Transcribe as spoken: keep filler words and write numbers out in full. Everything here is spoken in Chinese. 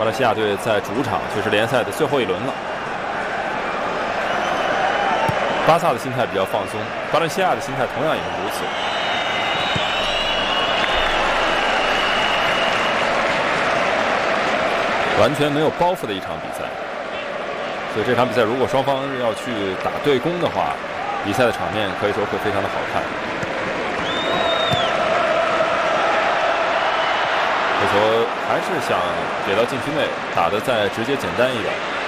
巴伦西亚队在主场就是联赛的最后一轮了。巴萨的心态比较放松，巴伦西亚的心态同样也是如此。完全没有包袱的一场比赛，所以这场比赛如果双方要去打对攻的话，比赛的场面可以说会非常的好看。这球还是想给到禁区内，打得再直接简单一点。